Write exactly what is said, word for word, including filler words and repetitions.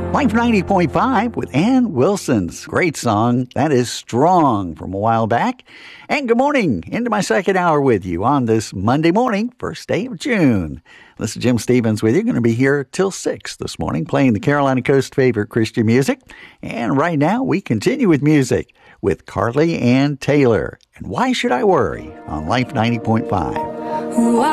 Life ninety point five with Ann Wilson's great song, that is Strong, from a while back. And good morning, into my second hour with you on this Monday morning, first day of June. This is Jim Stevens with you. Going to be here till six this morning, playing the Carolina Coast favorite Christian music. And right now, we continue with music with Carly Ann Taylor. And Why Should I Worry on Life ninety point five.